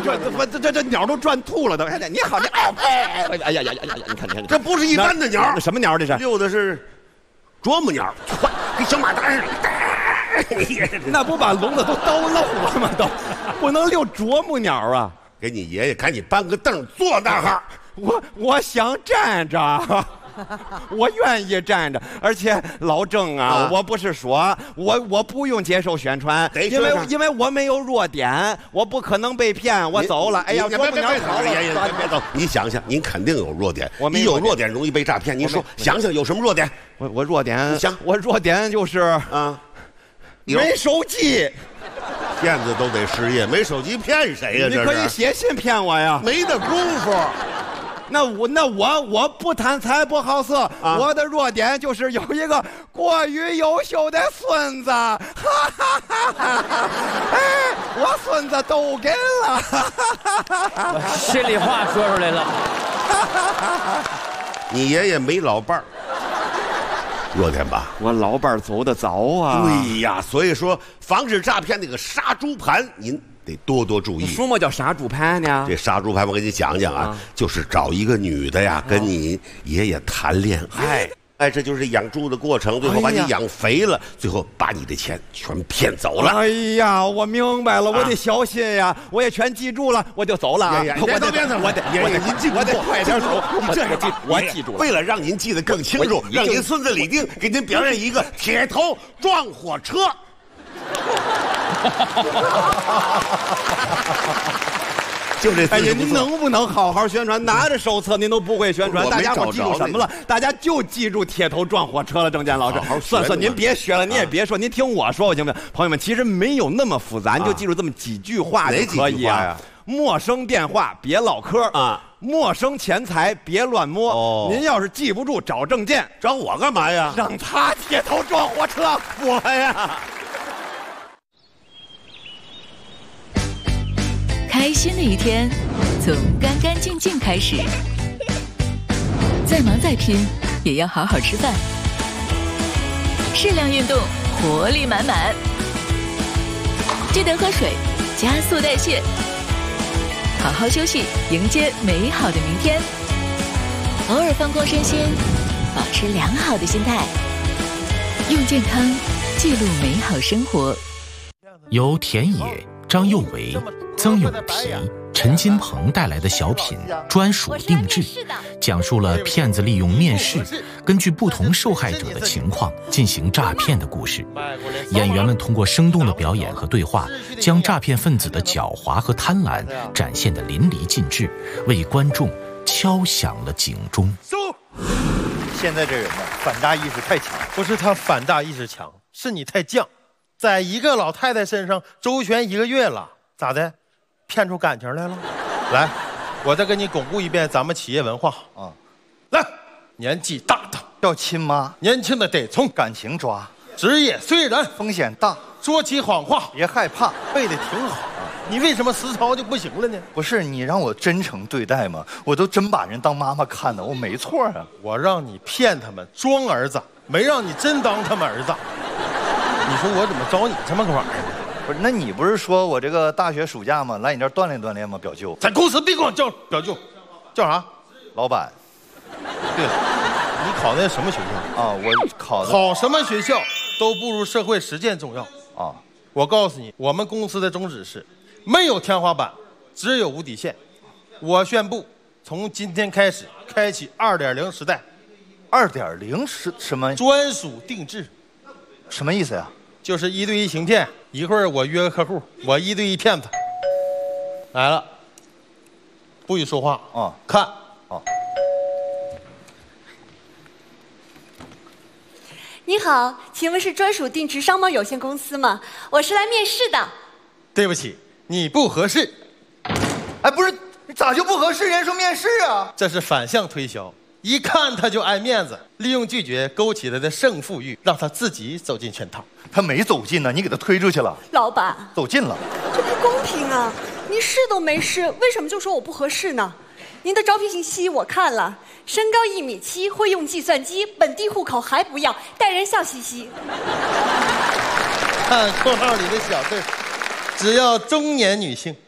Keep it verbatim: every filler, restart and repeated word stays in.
转，这这这鸟都转吐了都。哎，你好，你哎哎哎呀呀呀呀！你看你看， 这不是一般的鸟， 那什么鸟这是？ 遛的是啄木鸟，跟小马达似的。 那不把笼子都叨漏了吗？都不能遛啄木鸟啊！ 给你爷爷赶紧搬个凳坐那哈。 我我想站着。我愿意站着，而且老郑啊，啊我不是说我我不用接受宣传，因为因为我没有弱点，我不可能被骗，我走了。哎呀， 别别别好了，爷爷别走，你想想，您肯定有弱点， 我你有弱点容易被诈骗。您说想想有什么弱点？ 我我弱点， 想我弱点就是啊，没手机。 骗子都得失业，没手机骗谁呀？ 你可以写信骗我呀， 没那功夫。 那我那我我不贪财不好色，啊、我的弱点就是有一个过于优秀的孙子，哈哈哈哈！哎，我孙子都给了，哈哈哈哈！ 心里话说出来了。 你爷爷没老伴儿，弱点吧？ 我老伴儿走得早啊。 对呀，所以说防止诈骗那个杀猪盘，您得多多注意。 什么叫杀猪盘呢？ 这杀猪盘我给你讲讲啊，啊就是找一个女的呀，跟你爷爷谈恋爱。哎，这就是养猪的过程，最后把你养肥了，哎、最后把你的钱全骗走了。 哎呀，我明白了，我得小心呀，啊、我也全记住了，我就走了啊！ 我得，我得，我得，您记住， 我得快点走。 这样记，我记住了。为了让您记得更清楚，让您孙子李定给您表演一个铁头撞火车。就这， 哎呀，您能不能好好宣传？拿着手册您都不会宣传，大家伙记住什么了？大家就记住铁头撞火车了。郑健老师，算算您别学了，你也别说，您听我说行不行？朋友们，其实没有那么复杂，你就记住这么几句话就可以啊。陌生电话别唠嗑啊，陌生钱财别乱摸。哦，您要是记不住，找郑健， 找我干嘛呀？ 让他铁头撞火车，我呀。 开心的一天，从干干净净开始。再忙再拼，也要好好吃饭。适量运动，活力满满。记得喝水，加速代谢。好好休息，迎接美好的明天。偶尔放空身心，保持良好的心态。用健康记录美好生活。 由田野、张佑维、曾永提、陈金鹏带来的小品专属定制，讲述了骗子利用面试，根据不同受害者的情况进行诈骗的故事。演员们通过生动的表演和对话，将诈骗分子的狡猾和贪婪展现得淋漓尽致，为观众敲响了警钟。 现在这人呢，反诈意识太强。 不是他反诈意识强，是你太犟，在一个老太太身上周旋一个月了，咋的？骗出感情来了？来，我再给你巩固一遍咱们企业文化啊！来，年纪大的要亲妈， 年轻的得从感情抓， 职业虽然风险大， 说起谎话别害怕， 背得挺好。你为什么实操就不行了呢？ 不是你让我真诚对待吗？我都真把人当妈妈看的，我没错啊。 我让你骗他们装儿子，没让你真当他们儿子。你说我怎么招你这么个玩意儿？ 不是，那你不是说我这个大学暑假吗？来你这儿锻炼锻炼吗？表舅， 在公司别管叫表舅，叫啥？ 老板。 对了，你考的什么学校啊？我考的考什么学校都不如社会实践重要啊！ 我告诉你，我们公司的宗旨是没有天花板，只有无底线。我宣布，从今天开始开启二点零时代。 二点零是什么？ 专属定制。 什么意思呀？ 就是一对一行骗，一会儿我约个客户，我一对一骗他。来了，不许说话啊！看啊！ 你好，请问是专属定制商贸有限公司吗？我是来面试的。 对不起，你不合适。 哎，不是，你咋就不合适？人说面试啊。 这是反向推销。一看他就爱面子，利用拒绝勾起他的胜负欲，让他自己走进圈套。 他没走进呢，你给他推出去了。 老板， 走进了， 这不公平啊！您试都没试，为什么就说我不合适呢？您的招聘信息我看了，身高一米七，会用计算机，本地户口还不要，待人笑嘻嘻。 看括号里的小字，只要中年女性。